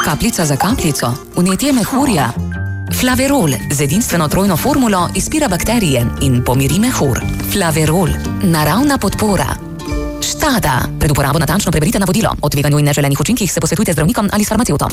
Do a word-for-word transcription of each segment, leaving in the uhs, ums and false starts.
kapljica za kapljico, vnetje mehurja. Flaverol z edinstveno trojno formulo izpira bakterije in pomiri mehur. Flaverol, naravna podpora. Štada. Pred uporabo natančno preberite navodilo. O tveganju in neželenih učinkih se posvetujte z zdravnikom ali s farmacevtom.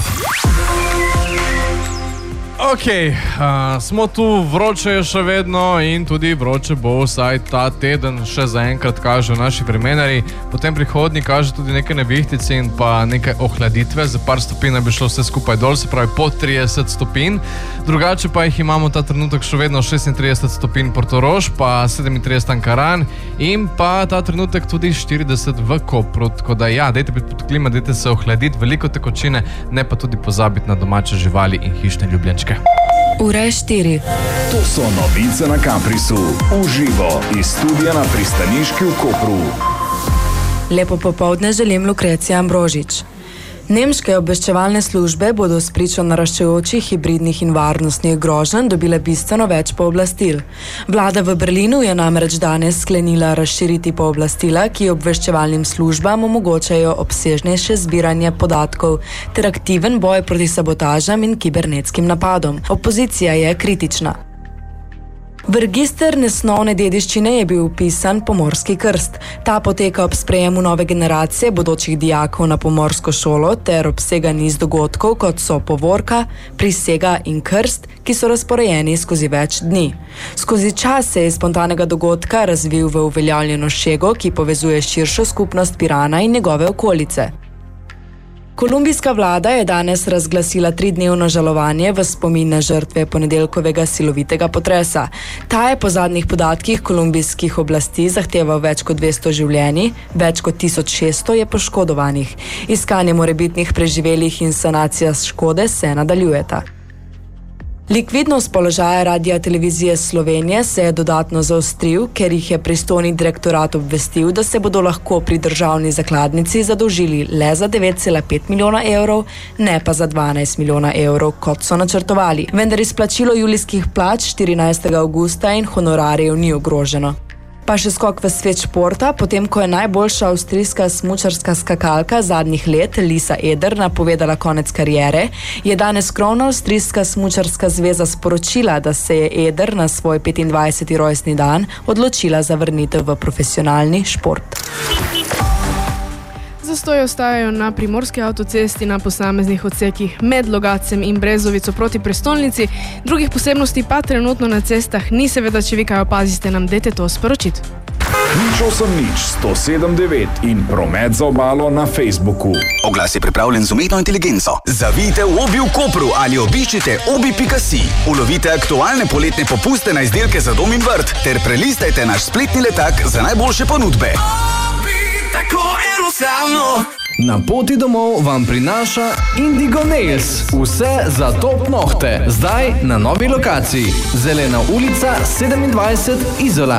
Ok, uh, smo tu, vroče je še vedno in tudi vroče bo vsaj ta teden, še zaenkrat kaže naši vremenari. Potem prihodnji kaže tudi nekaj nevihtice in pa nekaj ohladitve. Za par stopinj bi šlo vse skupaj dol, se pravi po trideset stopinj. Drugače pa jih imamo ta trenutek še vedno šestintrideset stopinj Portorož, pa sedemintrideset Ankaran in pa ta trenutek tudi štirideset v Kopru. Tako da ja, dajte biti pod klima, dajte se ohladiti, veliko tekočine, ne pa tudi pozabiti na domače živali in hišne ljubljenčke. Ura je štiri. To so novice na Caprisu. Uživo iz studia na pristaniški v Kopru. Lepo popoldne želim Lukrecija Ambrožič. Nemške obveščevalne službe bodo spričo naraščajočih hibridnih in varnostnih groženj dobile bistveno več pooblastil. Vlada v Berlinu je namreč danes sklenila razširiti pooblastila, ki obveščevalnim službam omogočajo obsežnejše zbiranje podatkov ter aktiven boj proti sabotažam in kibernetskim napadom. Opozicija je kritična. V register nesnovne dediščine je bil vpisan pomorski krst. Ta poteka ob sprejemu nove generacije bodočih dijakov na pomorsko šolo ter obsega niz dogodkov, kot so povorka, prisega in krst, ki so razporejeni skozi več dni. Skozi čas se je spontanega dogodka razvil v uveljavljeno šego, ki povezuje širšo skupnost Pirana in njegove okolice. Kolumbijska vlada je danes razglasila tridnevno žalovanje v spomin na žrtve ponedeljkovega silovitega potresa. Ta je po zadnjih podatkih kolumbijskih oblasti zahteval več kot dvesto življenj, več kot tisoč šeststo je poškodovanih. Iskanje morebitnih preživelih in sanacija škode se nadaljujeta. Likvidnost položaja Radia Televizije Slovenije se je dodatno zaostril, ker jih je pristojni direktorat obvestil, da se bodo lahko pri državni zakladnici zadolžili le za devet cela pet milijona evrov, ne pa za dvanajst milijona evrov, kot so načrtovali. Vendar izplačilo julijskih plač štirinajstega avgusta in honorarjev ni ogroženo. Pa še skok v svet športa, potem ko je najboljša avstrijska smučarska skakalka zadnjih let Lisa Eder napovedala konec kariere, je danes krovna avstrijska smučarska zveza sporočila, da se je Eder na svoj petindvajseti rojstni dan odločila za vrnitev v profesionalni šport. Zastoji ostajajo na primorski avtocesti na posameznih odsekih med Logacem in Brezovico proti prestolnici. Drugih posebnosti pa trenutno na cestah ni, seveda, če vi kaj opazite, nam dajte to sporočiti. Nič osem nič sto sedem devet in promet za obalo na Facebooku. Oglas je pripravljen z umetno inteligenco. Zavijte v Obi v Kopru ali obiščite obi pika si. Ulovite aktualne poletne popuste na izdelke za dom in vrt ter prelistajte naš spletni letak za najboljše ponudbe. Tako enostavno. Na poti domov vam prinaša Indigo Nails. Vse za top nohte. Zdaj na novi lokaciji. Zelena ulica sedemindvajset Izola.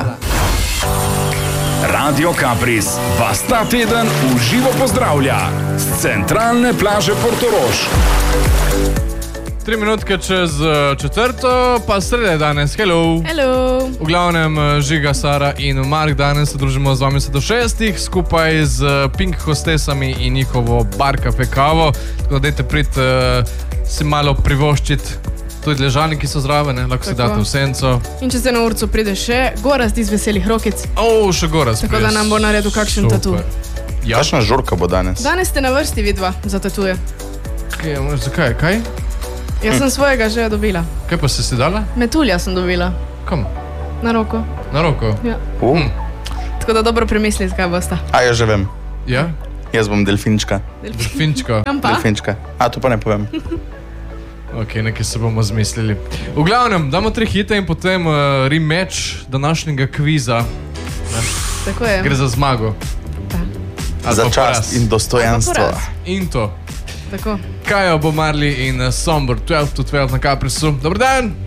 Radio Capris vas ta teden v živo pozdravlja z centralne plaže Portorož. Tri minutke čez četrto, pa srede danes. Hello. Hello. V glavnem Žiga, Sara in Mark danes se družimo z vami se do šestih, skupaj z Pink hostesami in njihovo bar kafe kavo. Tako da dajte prid uh, si malo privoščiti tudi ležalniki so zraven, lahko si date v senco. In če se na urcu pride še Gorazd iz Veselih rokic. O, še Gorazd. Tako da nam bo naredil kakšen tatu. Ja. Kakšna žurka bo danes? Danes ste na vrsti vidva za tatuje. Okay, zakaj? Kaj? Jaz sem svojega že dobila. Kaj pa si si dala? Metulja sem dobila. Kam? Na roko. Na roko? Ja. Um. Tako da dobro premislite, kaj boste. A ja že vem. Ja? Jaz bom delfinčka. Delfinčka? Kam pa? Delfinčka. A, to pa ne povem. Ok, nekaj se bomo zmislili. V glavnem, damo tri hite in potem uh, rematch današnjega kviza. Tako je. Gre za zmago. Za čast in dostojanstvo. In to. Tako. Kajo, Bob Marley in Somber dvanajst do dvanajst na Caprisu. Dobar dan!